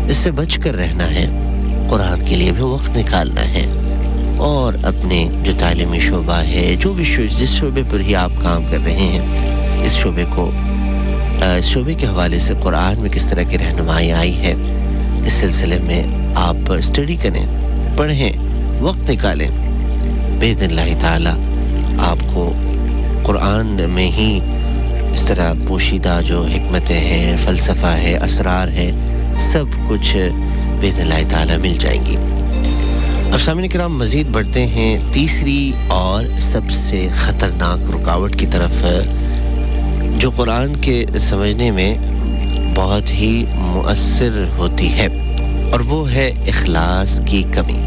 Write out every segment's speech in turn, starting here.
اس سے بچ کر رہنا ہے، قرآن کے لیے بھی وقت نکالنا ہے، اور اپنے جو تعلیمی شعبہ ہے، جو بھی جس شعبے پر ہی آپ کام کر رہے ہیں، اس شعبے کے حوالے سے قرآن میں کس طرح کی رہنمائی آئی ہے، اس سلسلے میں آپ اسٹڈی کریں، پڑھیں، وقت نکالیں۔ باذن اللہ تعالی آپ کو قرآن میں ہی اس طرح پوشیدہ جو حکمتیں ہیں، فلسفہ ہے، اسرار ہے، سب کچھ باذن اللہ تعالی مل جائیں گی۔ اب سامعین کرام مزید بڑھتے ہیں تیسری اور سب سے خطرناک رکاوٹ کی طرف، جو قرآن کے سمجھنے میں بہت ہی مؤثر ہوتی ہے، اور وہ ہے اخلاص کی کمی۔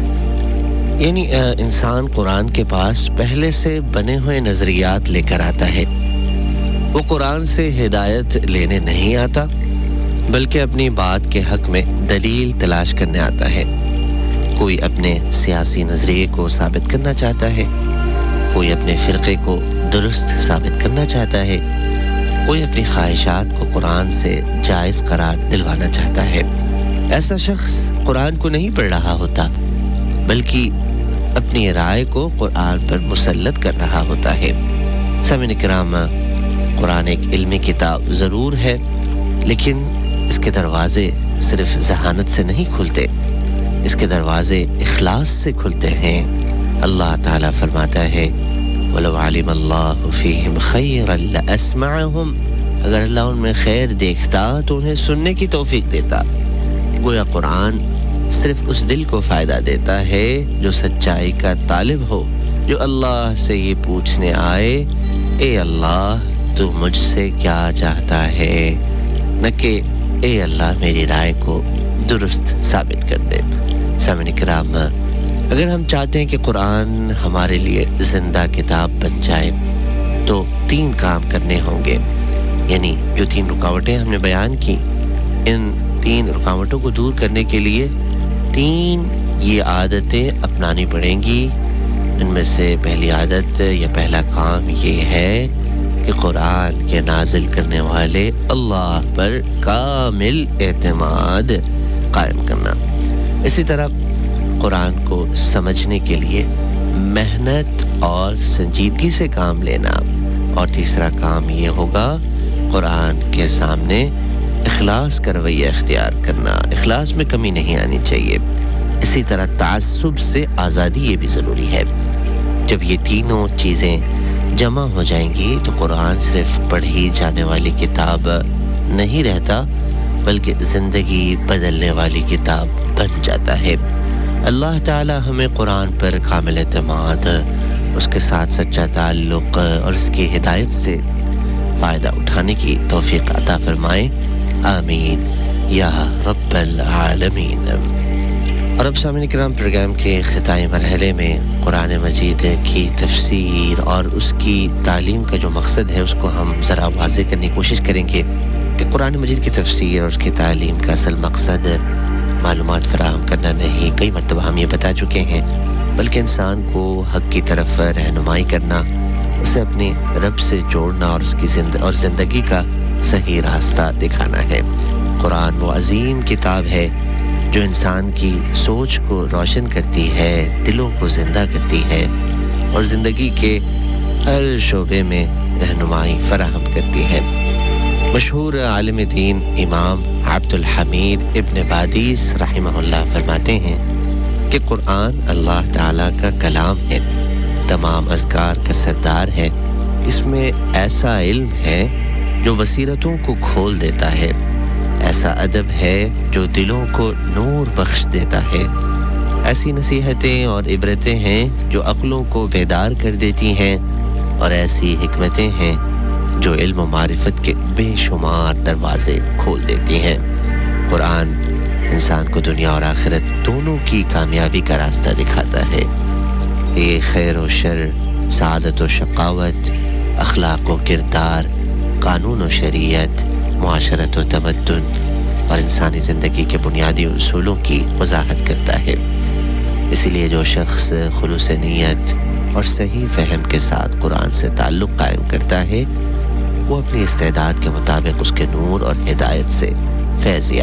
یعنی انسان قرآن کے پاس پہلے سے بنے ہوئے نظریات لے کر آتا ہے، وہ قرآن سے ہدایت لینے نہیں آتا، بلکہ اپنی بات کے حق میں دلیل تلاش کرنے آتا ہے۔ کوئی اپنے سیاسی نظریے کو ثابت کرنا چاہتا ہے، کوئی اپنے فرقے کو درست ثابت کرنا چاہتا ہے، کوئی اپنی خواہشات کو قرآن سے جائز قرار دلوانا چاہتا ہے۔ ایسا شخص قرآن کو نہیں پڑھ رہا ہوتا، بلکہ اپنی رائے کو قرآن پر مسلط کر رہا ہوتا ہے۔ سامعین کرام، قرآن ایک علمی کتاب ضرور ہے، لیکن اس کے دروازے صرف ذہانت سے نہیں کھلتے، اس کے دروازے اخلاص سے کھلتے ہیں۔ اللہ تعالیٰ فرماتا ہے وَلَوْ عَلِمَ اللَّهُ فِيهِمْ خَيْرًا لَأَسْمَعَهُمْ، اگر اللہ ان میں خیر دیکھتا تو انہیں سننے کی توفیق دیتا۔ گویا قرآن صرف اس دل کو فائدہ دیتا ہے جو سچائی کا طالب ہو، جو اللہ سے یہ پوچھنے آئے اے اللہ تو مجھ سے کیا چاہتا ہے، نہ کہ اے اللہ میری رائے کو درست ثابت کر دے۔ سامعین کرام، اگر ہم چاہتے ہیں کہ قرآن ہمارے لیے زندہ کتاب بن جائے تو 3 کام کرنے ہوں گے، یعنی جو 3 رکاوٹیں ہم نے بیان کی، ان 3 رکاوٹوں کو دور کرنے کے لیے 3 یہ عادتیں اپنانی پڑیں گی۔ ان میں سے پہلی عادت یا پہلا کام یہ ہے کہ قرآن کے نازل کرنے والے اللہ پر کامل اعتماد قائم کرنا۔ اسی طرح قرآن کو سمجھنے کے لیے محنت اور سنجیدگی سے کام لینا، اور تیسرا کام یہ ہوگا قرآن کے سامنے اخلاص کا رویہ اختیار کرنا، اخلاص میں کمی نہیں آنی چاہیے۔ اسی طرح تعصب سے آزادی یہ بھی ضروری ہے۔ جب یہ تینوں چیزیں جمع ہو جائیں گی تو قرآن صرف پڑھی جانے والی کتاب نہیں رہتا، بلکہ زندگی بدلنے والی کتاب بن جاتا ہے۔ اللہ تعالی ہمیں قرآن پر کامل اعتماد، اس کے ساتھ سچا تعلق اور اس کی ہدایت سے فائدہ اٹھانے کی توفیق عطا فرمائے، آمین یا رب العالمین۔ اور اب سامعین کرام، پروگرام کے اختتامی مرحلے میں قرآن مجید کی تفسیر اور اس کی تعلیم کا جو مقصد ہے اس کو ہم ذرا واضح کرنے کی کوشش کریں گے کہ قرآن مجید کی تفسیر اور اس کی تعلیم کا اصل مقصد معلومات فراہم کرنا نہیں، کئی مرتبہ ہم یہ بتا چکے ہیں، بلکہ انسان کو حق کی طرف رہنمائی کرنا، اسے اپنے رب سے جوڑنا اور اس کی زندگی کا صحیح راستہ دکھانا ہے۔ قرآن وہ عظیم کتاب ہے جو انسان کی سوچ کو روشن کرتی ہے، دلوں کو زندہ کرتی ہے، اور زندگی کے ہر شعبے میں رہنمائی فراہم کرتی ہے۔ مشہور عالم دین امام عبد الحمید ابن بادیس رحمہ اللہ فرماتے ہیں کہ قرآن اللہ تعالیٰ کا کلام ہے، تمام اذکار کا سردار ہے، اس میں ایسا علم ہے جو بصیرتوں کو کھول دیتا ہے، ایسا ادب ہے جو دلوں کو نور بخش دیتا ہے، ایسی نصیحتیں اور عبرتیں ہیں جو عقلوں کو بیدار کر دیتی ہیں، اور ایسی حکمتیں ہیں جو علم و معرفت کے بے شمار دروازے کھول دیتی ہیں۔ قرآن انسان کو دنیا اور آخرت دونوں کی کامیابی کا راستہ دکھاتا ہے۔ یہ خیر و شر، سعادت و شقاوت، اخلاق و کردار، قانون و شریعت، معاشرت و تمدن اور انسانی زندگی کے بنیادی اصولوں کی وضاحت کرتا ہے۔ اسی لیے جو شخص خلوص نیت اور صحیح فہم کے ساتھ قرآن سے تعلق قائم کرتا ہے، وہ اپنی استعداد کے مطابق اس کے نور اور ہدایت سے فیض